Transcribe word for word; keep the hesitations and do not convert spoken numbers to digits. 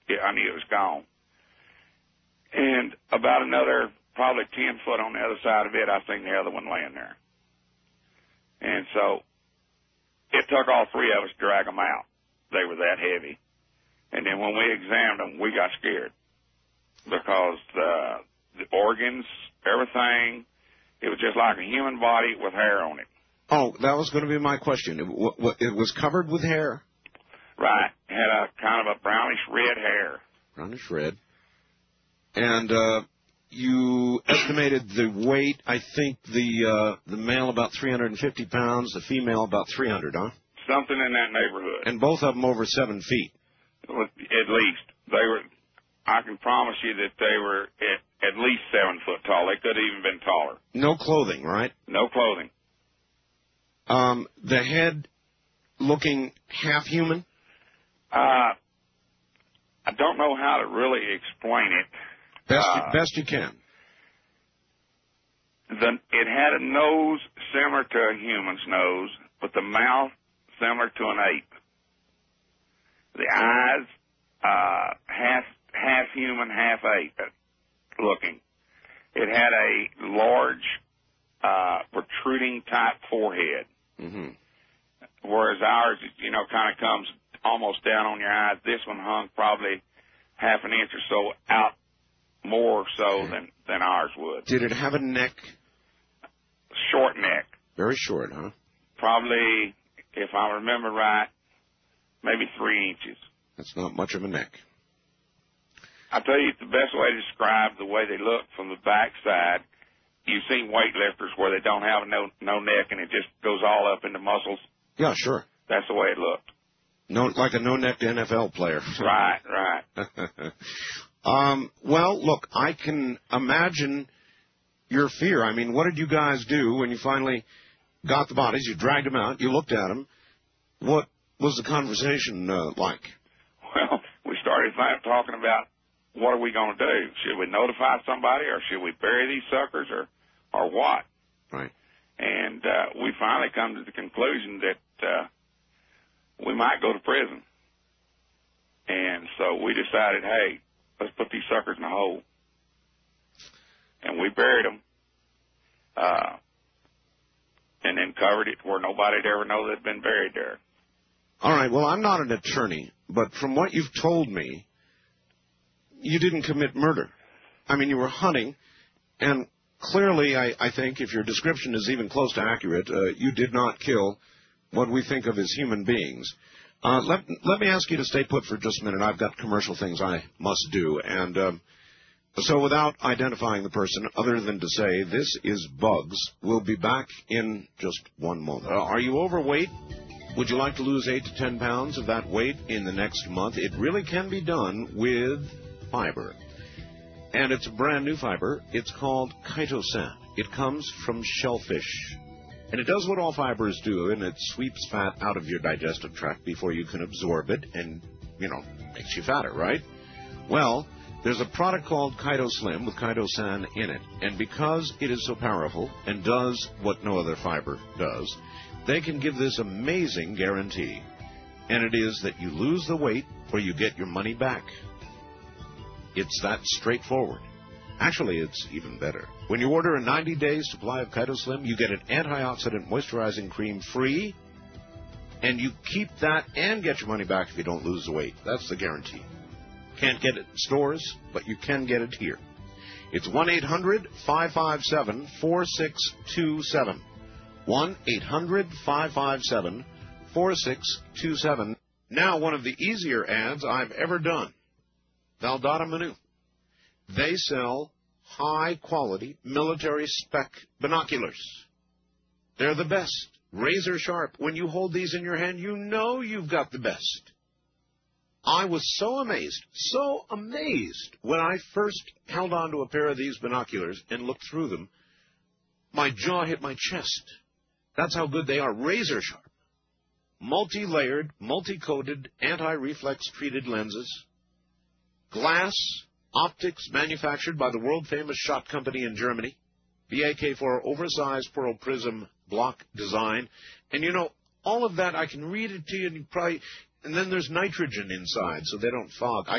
I knew it was gone. And about another probably ten foot on the other side of it, I seen the other one laying there. And so it took all three of us to drag them out. They were that heavy. And then when we examined them, we got scared because uh, the organs, everything, it was just like a human body with hair on it. Oh, that was going to be my question. It, w- w- it was covered with hair? Right. It had a kind of a brownish red hair. Brownish red. And uh, you estimated the weight, I think the uh, the male about three hundred fifty pounds, the female about three hundred, huh? Something in that neighborhood. And both of them over seven feet. At least. They were, I can promise you that they were at, at least seven foot tall. They could have even been taller. No clothing, right? No clothing. Um, the head looking half human? Uh, I don't know how to really explain it. Best, uh, you, best you can. The, it had a nose similar to a human's nose, but the mouth similar to an ape. The eyes, uh, half half human, half ape looking. It had a large, uh, protruding type forehead. Mm-hmm. Whereas ours, you know, kind of comes almost down on your eyes. This one hung probably half an inch or so out more so okay. than, than ours would. Did it have a neck? Short neck. Very short, huh? Probably, if I remember right, maybe three inches. That's not much of a neck. I'll tell you the best way to describe the way they look from the backside. You've seen weightlifters where they don't have no no neck and it just goes all up into muscles. Yeah, sure. That's the way it looked. No, like a no-necked N F L player. Right, right. um, well, look, I can imagine your fear. I mean, what did you guys do when you finally got the bodies? You dragged them out. You looked at them. What was the conversation uh, like? Well, we started talking about what are we going to do? Should we notify somebody or should we bury these suckers or, or what? Right. And uh, we finally come to the conclusion that uh, we might go to prison. And so we decided, hey, let's put these suckers in a hole. And we buried them uh, and then covered it where nobody'd ever know they'd been buried there. All right. Well, I'm not an attorney, but from what you've told me, you didn't commit murder. I mean, you were hunting, and clearly, I, I think, if your description is even close to accurate, uh, you did not kill what we think of as human beings. Uh, let, let me ask you to stay put for just a minute. I've got commercial things I must do. And um, so without identifying the person, other than to say, this is Bugs, we'll be back in just one moment. Uh, are you overweight? Would you like to lose eight to ten pounds of that weight in the next month? It really can be done with fiber. And it's a brand new fiber. It's called chitosan. It comes from shellfish. And it does what all fibers do, and it sweeps fat out of your digestive tract before you can absorb it and, you know, makes you fatter, right? Well, there's a product called ChitoSlim with chitosan in it. And because it is so powerful and does what no other fiber does, they can give this amazing guarantee. And it is that you lose the weight or you get your money back. It's that straightforward. Actually, it's even better. When you order a ninety-day supply of ChitoSlim, you get an antioxidant moisturizing cream free, and you keep that and get your money back if you don't lose the weight. That's the guarantee. Can't get it in stores, but you can get it here. It's one eight hundred five five seven four six two seven. one eight hundred five five seven four six two seven. Now, one of the easier ads I've ever done. Valdata Manu. They sell high-quality military-spec binoculars. They're the best. Razor sharp. When you hold these in your hand, you know you've got the best. I was so amazed, so amazed when I first held on to a pair of these binoculars and looked through them. My jaw hit my chest. That's how good they are. Razor sharp. Multi-layered, multi-coated, anti-reflex treated lenses. Glass optics manufactured by the world-famous Schott Company in Germany. B A K four oversized pearl prism block design. And, you know, all of that, I can read it to you, and you probably, and then there's nitrogen inside, so they don't fog. I